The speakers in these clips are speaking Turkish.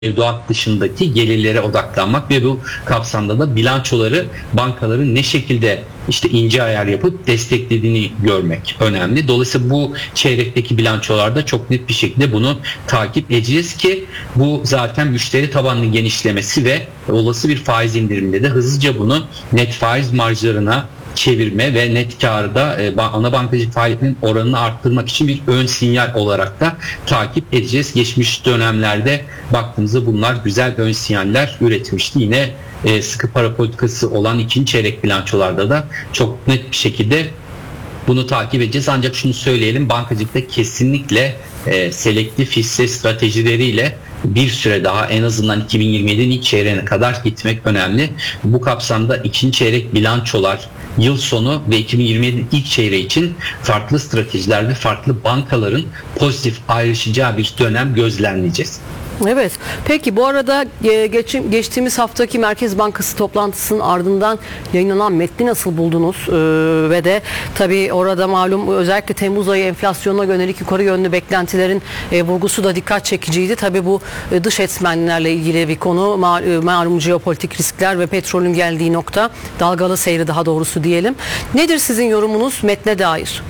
mevduat dışındaki gelirlere odaklanmak ve bu kapsamda da bilançoları bankaların ne şekilde ince ayar yapıp desteklediğini görmek önemli. Dolayısıyla bu çeyrekteki bilançolarda çok net bir şekilde bunu takip edeceğiz ki bu zaten müşteri tabanının genişlemesi ve olası bir faiz indiriminde de hızlıca bunu net faiz marjlarına çevirme ve net karı da ana bankacılık faaliyetinin oranını arttırmak için bir ön sinyal olarak da takip edeceğiz. Geçmiş dönemlerde baktığımızda bunlar güzel ön sinyaller üretmişti. Yine sıkı para politikası olan ikinci çeyrek bilançolarda da çok net bir şekilde bunu takip edeceğiz. Ancak şunu söyleyelim, bankacılıkta kesinlikle selektif hisse stratejileriyle bir süre daha en azından 2027'nin ilk çeyreğine kadar gitmek önemli. Bu kapsamda ikinci çeyrek bilançolar, yıl sonu ve 2027'nin ilk çeyreği için farklı stratejiler ve farklı bankaların pozitif ayrışacağı bir dönem gözlemleyeceğiz. Evet. Peki bu arada geçtiğimiz haftaki Merkez Bankası toplantısının ardından yayınlanan metni nasıl buldunuz? Ve de tabii orada malum özellikle Temmuz ayı enflasyonuna yönelik yukarı yönlü beklentilerin vurgusu da dikkat çekiciydi. Tabii bu dış etmenlerle ilgili bir konu. Malum jeopolitik riskler ve petrolün geldiği nokta, dalgalı seyri daha doğrusu diyelim. Nedir sizin yorumunuz metne dair?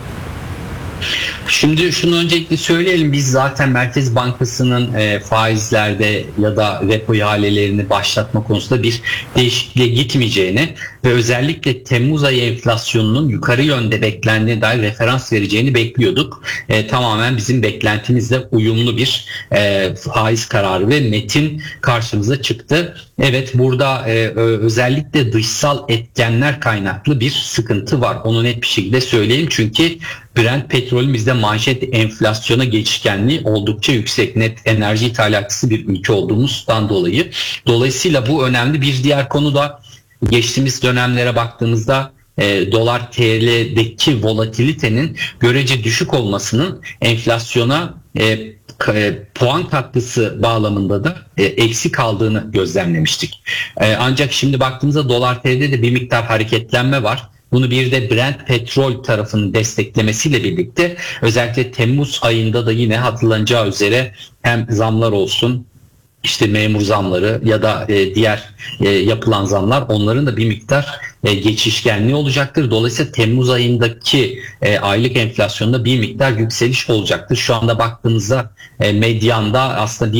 Şimdi şunu öncelikle söyleyelim, biz zaten Merkez Bankası'nın faizlerde ya da repo ihalelerini başlatma konusunda bir değişikliğe gitmeyeceğini ve özellikle Temmuz ayı enflasyonunun yukarı yönde beklendiğine dair referans vereceğini bekliyorduk. Tamamen bizim beklentimizle uyumlu bir faiz kararı ve metin karşımıza çıktı. Evet, burada özellikle dışsal etkenler kaynaklı bir sıkıntı var. Onu net bir şekilde söyleyeyim. Çünkü Brent petrolün bizde manşet enflasyona geçişkenliği oldukça yüksek. Net enerji ithalatçısı bir ülke olduğumuzdan dolayı. Dolayısıyla bu önemli. Bir diğer konu da geçtiğimiz dönemlere baktığımızda dolar TL'deki volatilitenin görece düşük olmasının enflasyona puan katkısı bağlamında da eksik kaldığını gözlemlemiştik. Ancak şimdi baktığımızda dolar TL'de de bir miktar hareketlenme var. Bunu bir de Brent petrol tarafının desteklemesiyle birlikte özellikle Temmuz ayında da yine hatırlanacağı üzere hem zamlar olsun, memur zamları ya da diğer yapılan zamlar, onların da bir miktar geçişkenliği olacaktır. Dolayısıyla Temmuz ayındaki aylık enflasyonda bir miktar yükseliş olacaktır. Şu anda baktığımızda medyanda aslında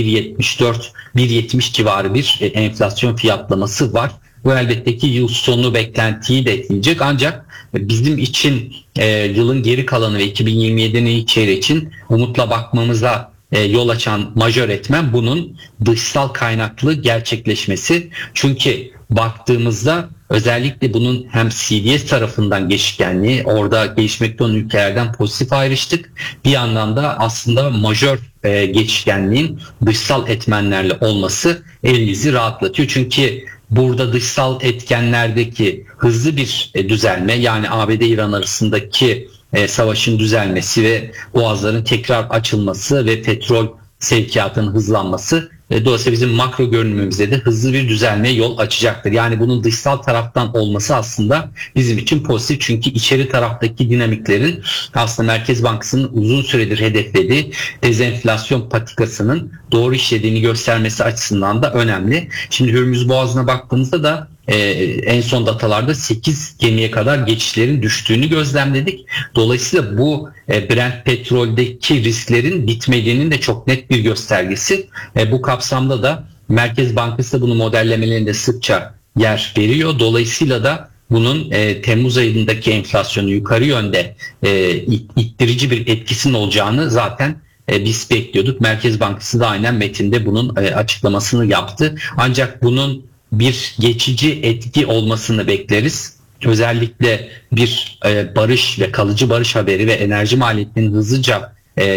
1.74-1.70 civarı bir enflasyon fiyatlaması var. Bu elbette ki yıl sonu beklentiyi de etkileyecek, ancak bizim için yılın geri kalanı ve 2027'nin ilk çeyreği için umutla bakmamıza yol açan majör etmen bunun dışsal kaynaklı gerçekleşmesi. Çünkü baktığımızda özellikle bunun hem CDS tarafından geçişkenliği, orada gelişmekte olan ülkelerden pozitif ayrıştık. Bir yandan da aslında majör geçişkenliğin dışsal etmenlerle olması elinizi rahatlatıyor. Çünkü burada dışsal etkenlerdeki hızlı bir düzelme, yani ABD-İran arasındaki savaşın düzelmesi ve boğazların tekrar açılması ve petrol sevkiyatının hızlanması dolayısıyla bizim makro görünümümüzde de hızlı bir düzelmeye yol açacaktır. Yani bunun dışsal taraftan olması aslında bizim için pozitif, çünkü içeri taraftaki dinamiklerin aslında Merkez Bankası'nın uzun süredir hedeflediği dezenflasyon patikasının doğru işlediğini göstermesi açısından da önemli. Şimdi Hürmüz Boğazı'na baktığımızda da en son datalarda 8 gemiye kadar geçişlerin düştüğünü gözlemledik. Dolayısıyla bu Brent petroldeki risklerin bitmediğinin de çok net bir göstergesi. Bu kapsamda da Merkez Bankası da bunu modellemelerinde sıkça yer veriyor. Dolayısıyla da bunun Temmuz ayındaki enflasyonu yukarı yönde ittirici bir etkisinin olacağını zaten biz bekliyorduk. Merkez Bankası da aynen metinde bunun açıklamasını yaptı. Ancak bunun bir geçici etki olmasını bekleriz. Özellikle bir barış ve kalıcı barış haberi ve enerji maliyetinin hızlıca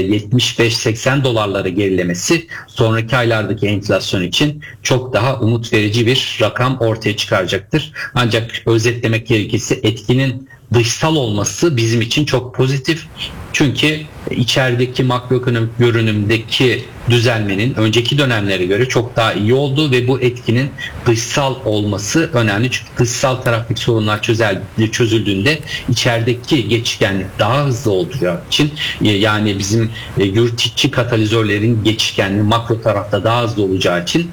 75-80 dolarlara gerilemesi sonraki aylardaki enflasyon için çok daha umut verici bir rakam ortaya çıkaracaktır. Ancak özetlemek gerekirse etkinin dışsal olması bizim için çok pozitif. Çünkü içerideki makroekonomik görünümdeki düzelmenin önceki dönemlere göre çok daha iyi olduğu ve bu etkinin dışsal olması önemli. Çünkü dışsal taraftaki sorunlar çözüldüğünde içerideki geçişkenlik daha hızlı olacağı için yani bizim yurt içi katalizörlerin geçişkenliği makro tarafta daha hızlı olacağı için